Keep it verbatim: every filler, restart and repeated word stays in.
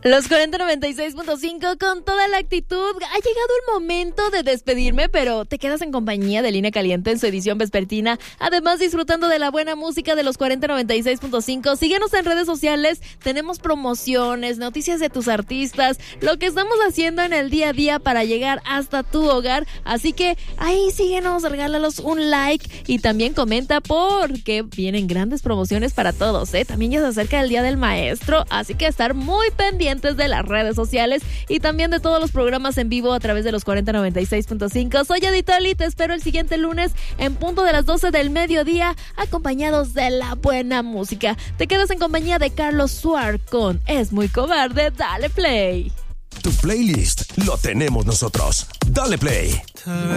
Los cuarenta noventa y seis punto cinco con toda la actitud. Ha llegado el momento de despedirme, pero te quedas en compañía de Línea Caliente en su edición vespertina. Además, disfrutando de la buena música de los cuarenta noventa y seis punto cinco. Síguenos en redes sociales. Tenemos promociones, noticias de tus artistas, lo que estamos haciendo en el día a día para llegar hasta tu hogar. Así que ahí síguenos, regálalos un like y también comenta porque vienen grandes promociones para todos, ¿eh? También ya se acerca el Día del Maestro, así que estar muy pendientes de las redes sociales y también de todos los programas en vivo a través de los cuarenta noventa y seis punto cinco. Soy Aditoli, te espero el siguiente lunes en punto de las doce del mediodía, acompañados de la buena música. Te quedas en compañía de Carlos Suar con Es Muy Cobarde. Dale play. Tu playlist lo tenemos nosotros. Dale play.